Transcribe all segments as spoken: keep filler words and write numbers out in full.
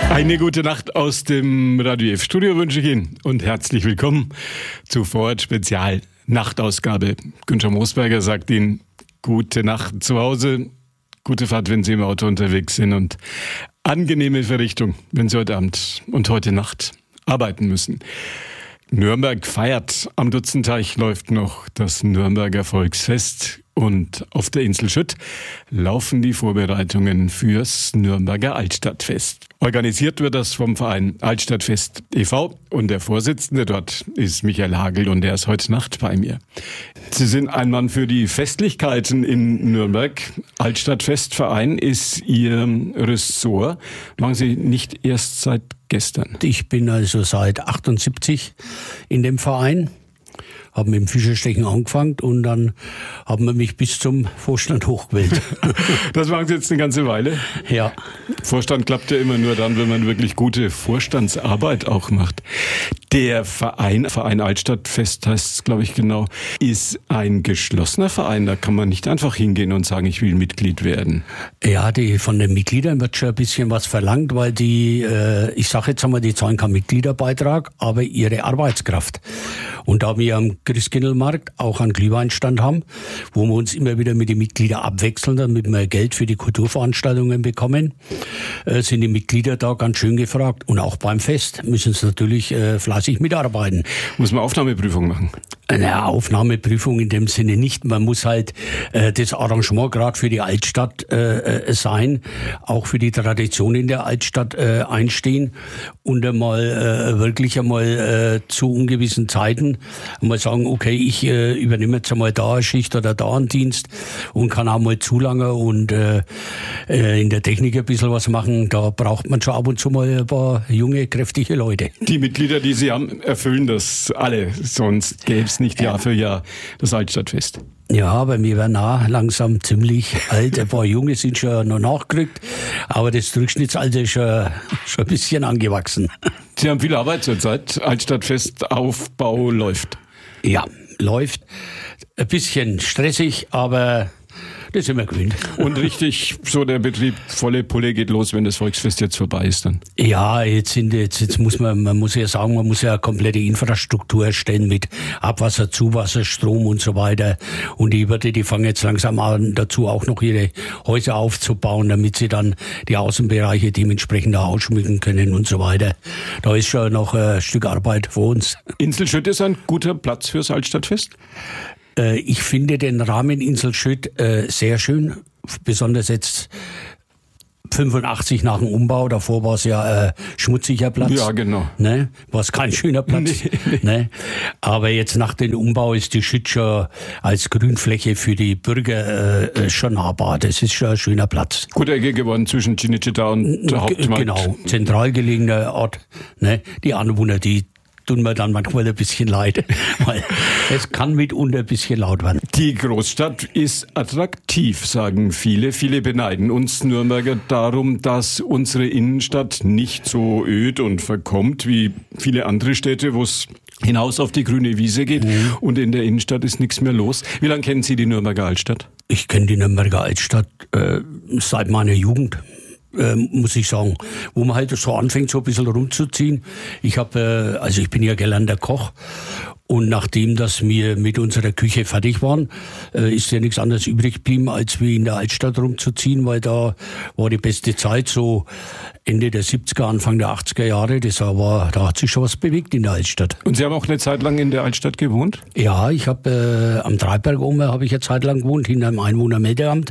Eine gute Nacht aus dem Radio F Studio wünsche ich Ihnen und herzlich willkommen zu Vorort Spezial Nachtausgabe. Günther Moosberger sagt Ihnen gute Nacht zu Hause, gute Fahrt, wenn Sie im Auto unterwegs sind und angenehme Verrichtung, wenn Sie heute Abend und heute Nacht arbeiten müssen. Nürnberg feiert. Am Dutzenteich läuft noch das Nürnberger Volksfest und auf der Insel Schütt laufen die Vorbereitungen fürs Nürnberger Altstadtfest. Organisiert wird das vom Verein Altstadtfest e V und der Vorsitzende dort ist Michael Hagel und der ist heute Nacht bei mir. Sie sind ein Mann für die Festlichkeiten in Nürnberg. Altstadtfestverein ist Ihr Ressort. Machen Sie nicht erst seit gestern? Ich bin also seit achtundsiebzig in dem Verein. Haben mit dem Fischerstechen angefangen und dann haben wir mich bis zum Vorstand hochgewählt. Das machen Sie jetzt eine ganze Weile? Ja. Vorstand klappt ja immer nur dann, wenn man wirklich gute Vorstandsarbeit auch macht. Der Verein, Verein Altstadtfest heißt es, glaube ich, genau, ist ein geschlossener Verein. Da kann man nicht einfach hingehen und sagen, ich will Mitglied werden. Ja, die, von den Mitgliedern wird schon ein bisschen was verlangt, weil die, äh, ich sage jetzt einmal, die zahlen keinen Mitgliederbeitrag, aber ihre Arbeitskraft. Und da wir am Christkindlmarkt auch einen Glühweinstand haben, wo wir uns immer wieder mit den Mitgliedern abwechseln, damit wir Geld für die Kulturveranstaltungen bekommen, äh, sind die Mitglieder da ganz schön gefragt. Und auch beim Fest müssen sie natürlich äh, fleißig mitarbeiten. Muss man Aufnahmeprüfung machen? Eine Aufnahmeprüfung in dem Sinne nicht. Man muss halt äh, das Arrangement gerade für die Altstadt äh, sein, auch für die Tradition in der Altstadt äh, einstehen und einmal äh, wirklich einmal äh, zu ungewissen Zeiten mal sagen, okay, ich äh, übernehme jetzt einmal da eine Schicht oder da einen Dienst und kann auch mal zu lange und äh, äh, in der Technik ein bisschen was machen. Da braucht man schon ab und zu mal ein paar junge, kräftige Leute. Die Mitglieder, die Sie haben, erfüllen das alle, sonst gäbe es nicht Jahr für Jahr das Altstadtfest. Ja, aber wir werden auch langsam ziemlich alt. Ein paar Junge sind schon noch nachgerückt, aber das Durchschnittsalter ist schon, schon ein bisschen angewachsen. Sie haben viel Arbeit zurzeit. Altstadtfestaufbau läuft. Ja, läuft. Ein bisschen stressig, aber das sind wir gewöhnt. Und richtig, so der Betrieb, volle Pulle geht los, wenn das Volksfest jetzt vorbei ist dann? Ja, jetzt sind jetzt, jetzt muss man, man muss ja sagen, man muss ja eine komplette Infrastruktur erstellen mit Abwasser, Zuwasser, Strom und so weiter. Und die Wirte, die fangen jetzt langsam an, dazu auch noch ihre Häuser aufzubauen, damit sie dann die Außenbereiche dementsprechend auch ausschmücken können und so weiter. Da ist schon noch ein Stück Arbeit vor uns. Insel Schütt ist ein guter Platz fürs Altstadtfest? Ich finde den Rahmen Insel Schütt äh, sehr schön, besonders jetzt fünfundachtzig nach dem Umbau, davor war es ja ein äh, schmutziger Platz. Ja, genau. Ne? War es kein schöner Platz. Nee, nee. Ne? Aber jetzt nach dem Umbau ist die Schütt schon als Grünfläche für die Bürger äh, schon nahbar. Das ist schon ein schöner Platz. Gute Ecke geworden zwischen Cinecittà und der Hauptmarkt. Genau, zentral gelegener Ort. Ne? Die Anwohner, die tun mir dann manchmal ein bisschen leid, weil es kann mitunter ein bisschen laut werden. Die Großstadt ist attraktiv, sagen viele. Viele beneiden uns Nürnberger darum, dass unsere Innenstadt nicht so öd und verkommt wie viele andere Städte, wo es hinaus auf die grüne Wiese geht mhm. und in der Innenstadt ist nichts mehr los. Wie lange kennen Sie die Nürnberger Altstadt? Ich kenne die Nürnberger Altstadt äh, seit meiner Jugend. Ähm, muss ich sagen, wo man halt so anfängt, so ein bisschen rumzuziehen. Ich habe, äh, also ich bin ja gelernter Koch und nachdem, dass wir mit unserer Küche fertig waren, äh, ist ja nichts anderes übrig geblieben, als wie in der Altstadt rumzuziehen, weil da war die beste Zeit, so Ende der siebziger, Anfang der achtziger Jahre. Das war, da hat sich schon was bewegt in der Altstadt. Und Sie haben auch eine Zeit lang in der Altstadt gewohnt? Ja, ich habe äh, am Dreiberg oben habe ich eine Zeit lang gewohnt, hinter einem Einwohnermeldeamt.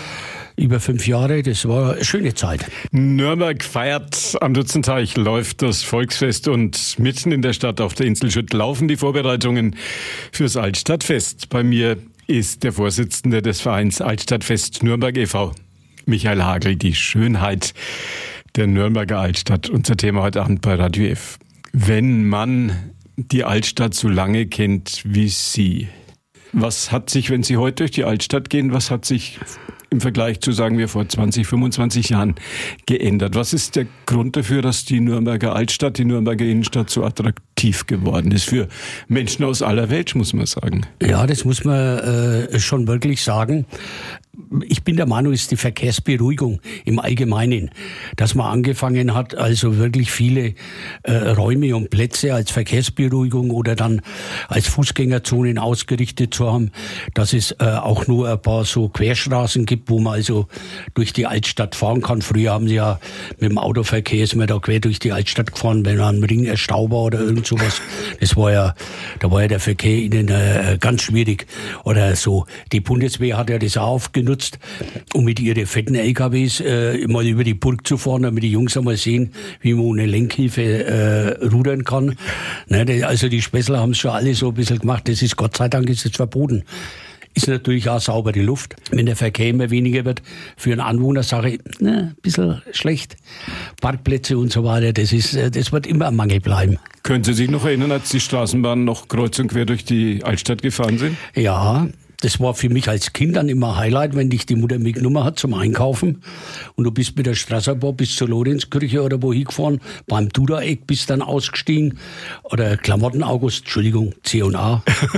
Über fünf Jahre, das war eine schöne Zeit. Nürnberg feiert, am Dutzenteich läuft das Volksfest und mitten in der Stadt auf der Insel Schütt laufen die Vorbereitungen fürs Altstadtfest. Bei mir ist der Vorsitzende des Vereins Altstadtfest Nürnberg e V, Michael Hagel, die Schönheit der Nürnberger Altstadt. Unser Thema heute Abend bei Radio F. Wenn man die Altstadt so lange kennt wie Sie, was hat sich, wenn Sie heute durch die Altstadt gehen, was hat sich im Vergleich zu, sagen wir, vor zwanzig, fünfundzwanzig Jahren geändert? Was ist der Grund dafür, dass die Nürnberger Altstadt, die Nürnberger Innenstadt so attraktiv geworden ist für Menschen aus aller Welt, muss man sagen? Ja, das muss man äh, schon wirklich sagen. ich bin der Meinung, ist die Verkehrsberuhigung im Allgemeinen, dass man angefangen hat, also wirklich viele äh, Räume und Plätze als Verkehrsberuhigung oder dann als Fußgängerzonen ausgerichtet zu haben, dass es äh, auch nur ein paar so Querstraßen gibt, wo man also durch die Altstadt fahren kann. Früher haben sie ja mit dem Autoverkehr ist man da quer durch die Altstadt gefahren, wenn man am Ring ein Stau war oder irgend sowas. Das war ja, da war ja der Verkehr innen äh, ganz schwierig oder so. Die Bundeswehr hat ja das auch aufgenommen, genutzt, um mit ihren fetten L K Ws äh, mal über die Burg zu fahren, damit die Jungs einmal sehen, wie man ohne Lenkhilfe äh, rudern kann. Ne, die, also die Spessler haben es schon alle so ein bisschen gemacht. Das ist, Gott sei Dank, ist es verboten. Ist natürlich auch saubere Luft. Wenn der Verkehr immer weniger wird, für einen Anwohner sage ich, ne, ein bisschen schlecht. Parkplätze und so weiter, das ist, das wird immer ein Mangel bleiben. Können Sie sich noch erinnern, als die Straßenbahnen noch kreuz und quer durch die Altstadt gefahren sind? Ja. Das war für mich als Kind dann immer ein Highlight, wenn dich die Mutter mitgenommen hat zum Einkaufen und du bist mit der Strasserbahn bis zur Lorenzkirche oder wohin gefahren, beim Duda-Eck bist dann ausgestiegen oder Klamotten-August, Entschuldigung, C und A.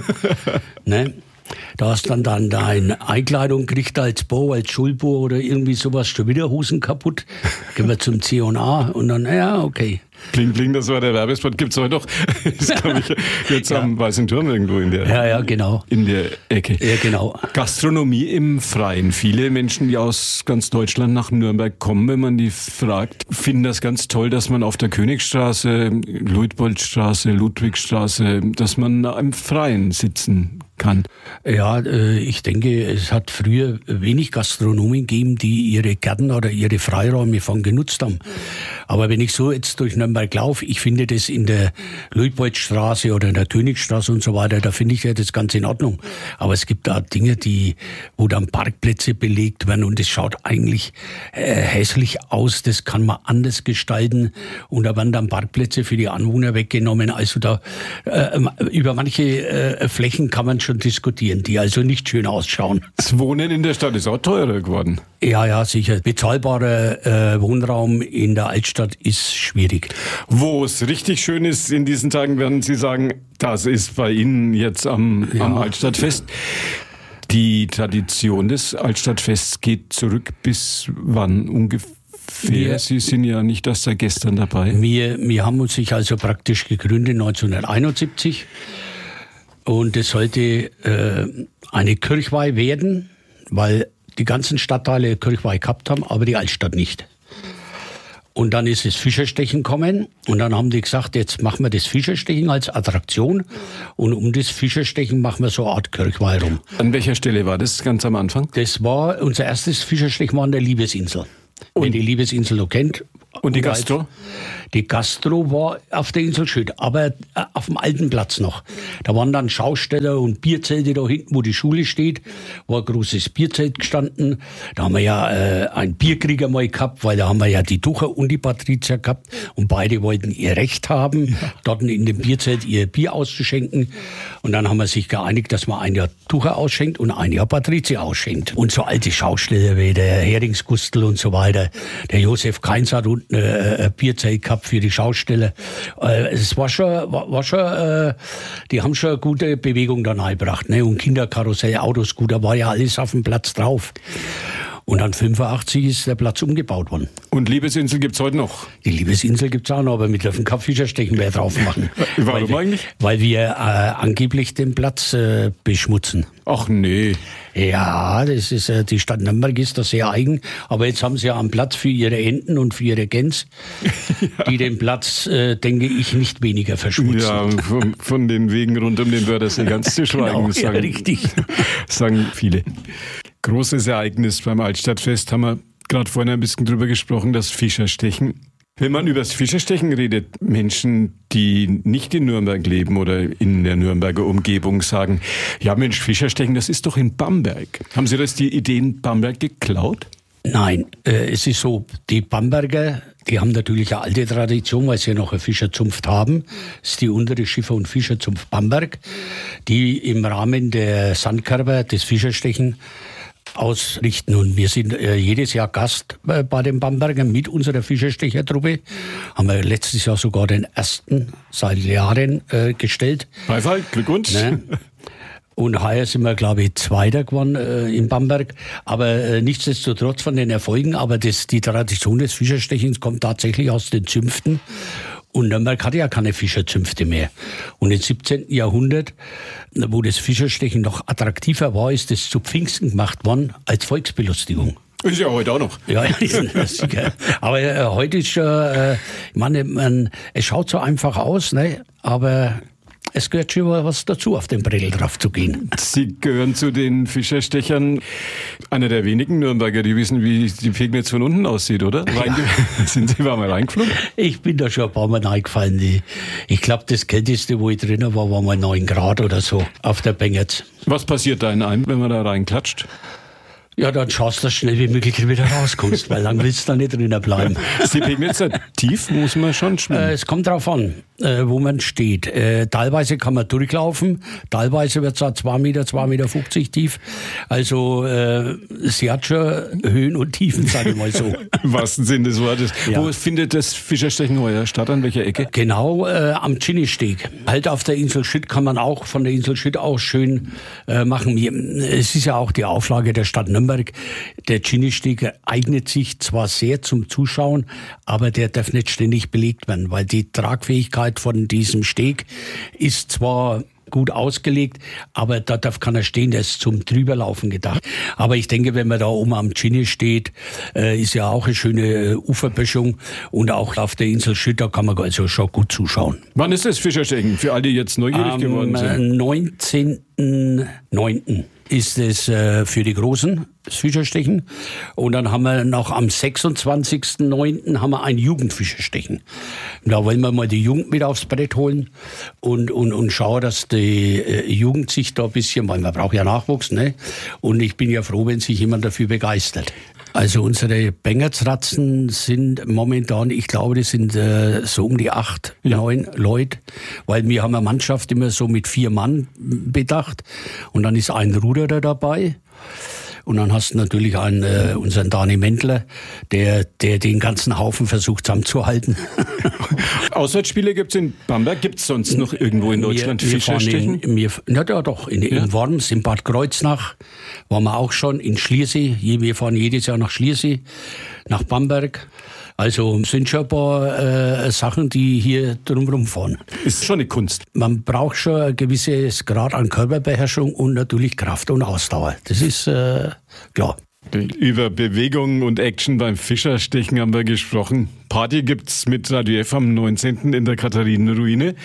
Ne? Da hast dann dann deine Einkleidung gekriegt als Bo, als Schulbo oder irgendwie sowas, schon wieder Hosen kaputt. Gehen wir zum C und A und dann, ja, okay. Kling, kling, das war der Werbespot. Gibt's heute noch? Das ist, glaube ich, jetzt ja. Am Weißen Turm irgendwo in der, ja, ja, genau. in der Ecke. Ja, genau. Gastronomie im Freien. Viele Menschen, die aus ganz Deutschland nach Nürnberg kommen, wenn man die fragt, finden das ganz toll, dass man auf der Königstraße, Luitpoldstraße, Ludwigstraße, dass man im Freien sitzen kann. Ja, ich denke, es hat früher wenig Gastronomen gegeben, die ihre Gärten oder ihre Freiräume von genutzt haben. Aber wenn ich so jetzt durch Nürnberg laufe, ich finde das in der Luitpoldstraße oder in der Königstraße und so weiter, da finde ich ja das ganz in Ordnung. Aber es gibt da Dinge, die, wo dann Parkplätze belegt werden und es schaut eigentlich äh, hässlich aus, das kann man anders gestalten und da werden dann Parkplätze für die Anwohner weggenommen. Also da äh, über manche äh, Flächen kann man schon diskutieren, die also nicht schön ausschauen. Das Wohnen in der Stadt ist auch teurer geworden. Ja, ja, sicher. Bezahlbarer äh, Wohnraum in der Altstadt ist schwierig. Wo es richtig schön ist in diesen Tagen, werden Sie sagen, das ist bei Ihnen jetzt am, ja. am Altstadtfest. Die Tradition des Altstadtfests geht zurück bis wann ungefähr? Wir, Sie sind ja nicht erst seit gestern dabei. Wir, wir haben uns sich also praktisch gegründet neunzehnhunderteinundsiebzig. Und es sollte äh, eine Kirchweih werden, weil die ganzen Stadtteile Kirchweih gehabt haben, aber die Altstadt nicht. Und dann ist das Fischerstechen gekommen und dann haben die gesagt, jetzt machen wir das Fischerstechen als Attraktion und um das Fischerstechen machen wir so eine Art Kirchweih rum. An welcher Stelle war das ganz am Anfang? Das war, unser erstes Fischerstechen war an der Liebesinsel. Und wenn die Liebesinsel noch kennt. Und die Gastro? Die Gastro war auf der Insel schön, aber auf dem alten Platz noch. Da waren dann Schausteller und Bierzelte da hinten, wo die Schule steht. War ein großes Bierzelt gestanden. Da haben wir ja äh, einen Bierkrieg einmal gehabt, weil da haben wir ja die Tucher und die Patrizier gehabt. Und beide wollten ihr Recht haben, ja. dort in dem Bierzelt ihr Bier auszuschenken. Und dann haben wir sich geeinigt, dass man ein Jahr Tucher ausschenkt und ein Jahr Patrizier ausschenkt. Und so alte Schausteller wie der Heringsgustel und so weiter. Der Josef Kainz hat unten äh, ein Bierzelt gehabt für die Schausteller. Äh, es war schon, war, war schon äh, die haben schon eine gute Bewegung da reingebracht. Ne? Und Kinderkarussell, Autoscooter, war ja alles auf dem Platz drauf. Und dann fünfundachtzig ist der Platz umgebaut worden. Und Liebesinsel gibt's heute noch? Die Liebesinsel gibt's auch noch, aber wir dürfen kein Fischerstechen mehr drauf machen. Warum weil wir, eigentlich? Weil wir äh, angeblich den Platz äh, beschmutzen. Ach nee. Ja, das ist äh, die Stadt Nürnberg ist da sehr eigen. Aber jetzt haben sie ja einen Platz für ihre Enten und für ihre Gänse, ja. die den Platz, äh, denke ich, nicht weniger verschmutzen. Ja, von, von den Wegen rund um den Wörthersee ganz zu schweigen, genau, sagen, ja, richtig. sagen viele. Großes Ereignis beim Altstadtfest, haben wir gerade vorhin ein bisschen drüber gesprochen, das Fischerstechen. Wenn man über das Fischerstechen redet, Menschen, die nicht in Nürnberg leben oder in der Nürnberger Umgebung sagen, ja Mensch, Fischerstechen, das ist doch in Bamberg. Haben Sie das die Idee in Bamberg geklaut? Nein, äh, es ist so, die Bamberger, die haben natürlich eine alte Tradition, weil sie ja noch eine Fischerzunft haben. Das ist die untere Schiffer- und Fischerzunft Bamberg, die im Rahmen der Sandkerber des Fischerstechen ausrichten. Und wir sind äh, jedes Jahr Gast äh, bei den Bambergern mit unserer Fischerstechertruppe. Haben wir letztes Jahr sogar den ersten seit Jahren äh, gestellt. Beifall, Glückwunsch. Ne? Und heuer sind wir, glaube ich, Zweiter geworden äh, in Bamberg. Aber äh, nichtsdestotrotz von den Erfolgen, aber das, die Tradition des Fischerstechens kommt tatsächlich aus den Zünften. Und Nürnberg hatte ja keine Fischerzünfte mehr. Und im siebzehnten Jahrhundert, wo das Fischerstechen noch attraktiver war, ist das zu Pfingsten gemacht worden als Volksbelustigung. Ist ja heute auch noch. Ja, sicher. Aber äh, heute ist schon, äh, ich meine, man, es schaut so einfach aus, ne? Aber es gehört schon was dazu, auf den Bredel drauf zu gehen. Sie gehören zu den Fischerstechern, einer der wenigen Nürnberger, die wissen, wie die Pegnitz von unten aussieht, oder? Ja. Sind Sie mal reingeflogen? Ich bin da schon ein paar Mal reingefallen. Ich, ich glaube, das Kälteste, wo ich drinnen war, war mal neun Grad oder so auf der Pegnitz. Was passiert da in einem, wenn man da reinklatscht? Ja, dann schaust du, dass schnell wie möglich wieder rauskommst, weil lang willst du da nicht drinnen bleiben. Ist die Pegnitz tief, muss man schon schwimmen? Äh, es kommt drauf an, äh, wo man steht. Äh, teilweise kann man durchlaufen, teilweise wird es auch zwei Meter, zwei Meter fünfzig tief. Also äh, sie hat schon Höhen und Tiefen, sage ich mal so. Im wahrsten Sinne des Wortes. Ja. Wo findet das Fischerstechen heuer statt? An welcher Ecke? Genau, äh, am Ginny-Steg. Halt auf der Insel Schütt kann man auch, von der Insel Schütt aus schön äh, machen. Es ist ja auch die Auflage der Stadt Nürnberg. Der Ginny-Steg eignet sich zwar sehr zum Zuschauen, aber der darf nicht ständig belegt werden, weil die Tragfähigkeit von diesem Steg ist zwar gut ausgelegt, aber da darf keiner stehen, der ist zum Drüberlaufen gedacht. Aber ich denke, wenn man da oben am Ginny steht, äh, ist ja auch eine schöne äh, Uferböschung und auch auf der Insel Schütt, da kann man also schon gut zuschauen. Wann ist das Fischerstechen, für alle, die jetzt neugierig am geworden sind? Am neunzehnten neunten ist es äh, für die Großen, das Fischerstechen. Und dann haben wir noch am sechsundzwanzigsten neunten haben wir ein Jugendfischerstechen. Da wollen wir mal die Jugend mit aufs Brett holen und, und, und schauen, dass die äh, Jugend sich da ein bisschen, weil man braucht ja Nachwuchs, ne? Und ich bin ja froh, wenn sich jemand dafür begeistert. Also unsere Bengertsratzen sind momentan, ich glaube, das sind äh, so um die acht, ja. neun Leute, weil wir haben eine Mannschaft immer so mit vier Mann bedacht und dann ist ein Ruderer dabei. Und dann hast du natürlich einen, äh, unseren Dani Mendler, der, der den ganzen Haufen versucht zusammenzuhalten. Auswärtsspiele gibt's in Bamberg, gibt's sonst noch irgendwo in Deutschland wir, wir Fischerstechen? In, wir, ja, ja, doch, in, ja. in Worms, in Bad Kreuznach waren wir auch schon, in Schliersee. Wir fahren jedes Jahr nach Schliersee, nach Bamberg. Also sind schon ein paar äh, Sachen, die hier drumherum fahren. Ist schon eine Kunst. Man braucht schon ein gewisses Grad an Körperbeherrschung und natürlich Kraft und Ausdauer. Das ist äh, klar. Über Bewegung und Action beim Fischerstechen haben wir gesprochen. Party gibt's mit Radio F am neunzehnten in der Katharinenruine.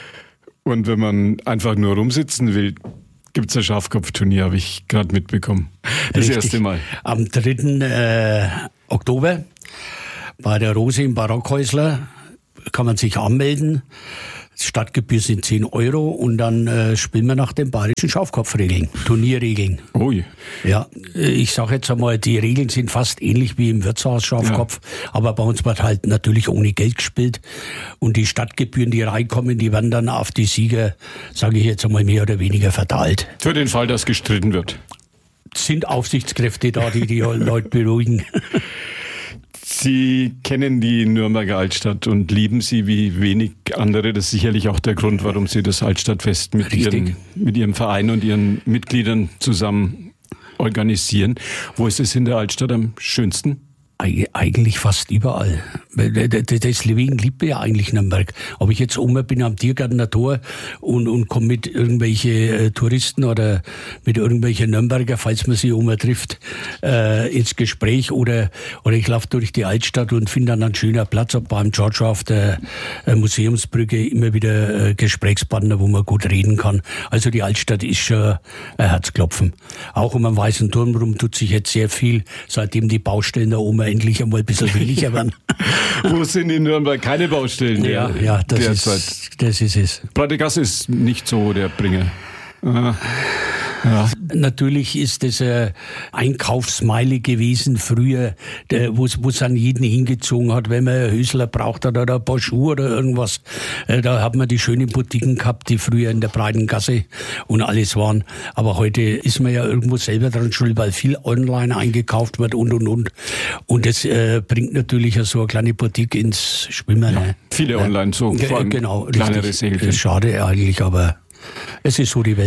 Und wenn man einfach nur rumsitzen will, gibt's ein Schafkopfturnier, habe ich gerade mitbekommen. Das Richtig. erste Mal. Am dritten Äh, Oktober. Bei der Rose im Barockhäusler kann man sich anmelden. Stadtgebühr sind zehn Euro und dann äh, spielen wir nach den bayerischen Schafkopfregeln, Turnierregeln. Ui. Ja, ich sage jetzt einmal, die Regeln sind fast ähnlich wie im Wirtshaus Schafkopf, ja. Aber bei uns wird halt natürlich ohne Geld gespielt und die Stadtgebühren, die reinkommen, die werden dann auf die Sieger, sage ich jetzt einmal, mehr oder weniger verteilt. Für den Fall, dass gestritten wird. Sind Aufsichtskräfte da, die die Leute beruhigen. Sie kennen die Nürnberger Altstadt und lieben sie wie wenig andere. Das ist sicherlich auch der Grund, warum Sie das Altstadtfest mit, ihren, mit Ihrem Verein und Ihren Mitgliedern zusammen organisieren. Wo ist es in der Altstadt am schönsten? Eigentlich fast überall. Deswegen liebt mir ja eigentlich Nürnberg. Ob ich jetzt oben bin am Tiergartener Tor und, und komme mit irgendwelche äh, Touristen oder mit irgendwelchen Nürnberger, falls man sie oben trifft, äh, ins Gespräch oder, oder ich laufe durch die Altstadt und finde dann einen schönen Platz, ob beim George auf der äh, Museumsbrücke immer wieder äh, Gesprächspartner, wo man gut reden kann. Also die Altstadt ist schon ein Herzklopfen. Auch um den Weißen Turm rum tut sich jetzt sehr viel, seitdem die Baustellen da oben endlich einmal ein bisschen weniger werden. Wo sind in Nürnberg keine Baustellen? Ja, ja, das ist, das ist es. Breite Gasse ist nicht so der Bringer. Aha. Ja. Natürlich ist das ein Einkaufsmeile gewesen früher, wo es an jeden hingezogen hat, wenn man ein Hösler braucht hat oder ein paar Schuhe oder irgendwas. Da hat man die schönen Boutiquen gehabt, die früher in der breiten Gasse und alles waren. Aber heute ist man ja irgendwo selber dran schuld, weil viel online eingekauft wird und und und. Und das äh, bringt natürlich so eine kleine Boutique ins Schwimmen. Ja, viele online, so Ge- vor allem genau, kleinere Segelchen. Schade eigentlich, aber es ist so die Welt.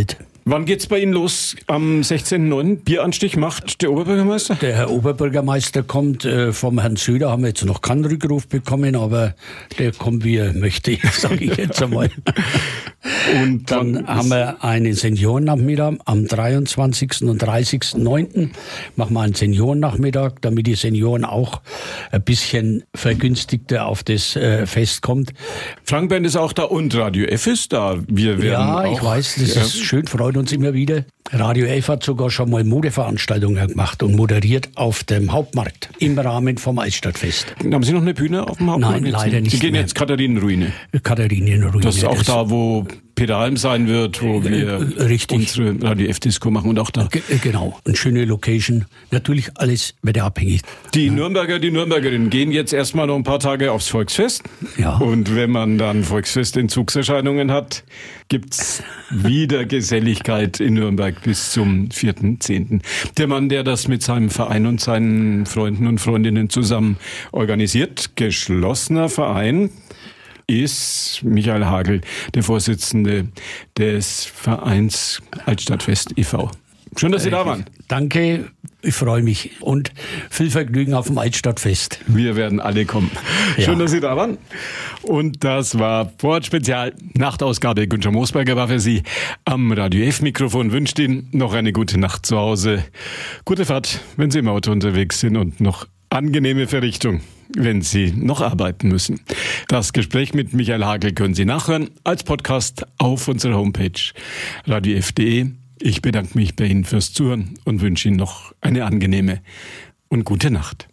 Wann geht's bei Ihnen los? Am sechzehnten neunten Bieranstich macht der Oberbürgermeister? Der Herr Oberbürgermeister kommt. Äh, vom Herrn Söder haben wir jetzt noch keinen Rückruf bekommen, aber der kommt, wie er möchte, sage ich jetzt einmal. Und dann haben wir einen Seniorennachmittag am dreiundzwanzigsten und dreißigsten neunten machen wir einen Seniorennachmittag, damit die Senioren auch ein bisschen vergünstigter auf das äh, Fest kommt. Frankenband ist auch da und Radio F ist da. Wir werden ja, auch, ich weiß, das ja. ist schön, freut uns immer wieder. Radio F hat sogar schon mal Modeveranstaltungen gemacht und moderiert auf dem Hauptmarkt im Rahmen vom Altstadtfest. Haben Sie noch eine Bühne auf dem Hauptmarkt? Nein, leider nicht. Sie gehen mehr. jetzt Katharinenruine. Katharinenruine. Das ist auch das da, wo Peter Alm sein wird, wo wir Richtig. unsere Radio F-Disco machen und auch da. G- genau, eine schöne Location. Natürlich alles wetterabhängig. Die ja. Nürnberger, die Nürnbergerinnen gehen jetzt erstmal noch ein paar Tage aufs Volksfest. Ja. Und wenn man dann Volksfest-Entzugserscheinungen hat, gibt's wieder Geselligkeit in Nürnberg bis zum vierten zehnten Der Mann, der das mit seinem Verein und seinen Freunden und Freundinnen zusammen organisiert, geschlossener Verein, ist Michael Hagel, der Vorsitzende des Vereins Altstadtfest e V Schön, dass Sie da waren. Danke, ich freue mich und viel Vergnügen auf dem Altstadtfest. Wir werden alle kommen. Ja. Schön, dass Sie da waren. Und das war Vorort Spezial, Nachtausgabe. Günther Moosberger war für Sie am Radio F-Mikrofon. Wünscht Ihnen noch eine gute Nacht zu Hause. Gute Fahrt, wenn Sie im Auto unterwegs sind und noch angenehme Verrichtung, wenn Sie noch arbeiten müssen. Das Gespräch mit Michael Hagel können Sie nachhören als Podcast auf unserer Homepage radio f punkt de. Ich bedanke mich bei Ihnen fürs Zuhören und wünsche Ihnen noch eine angenehme und gute Nacht.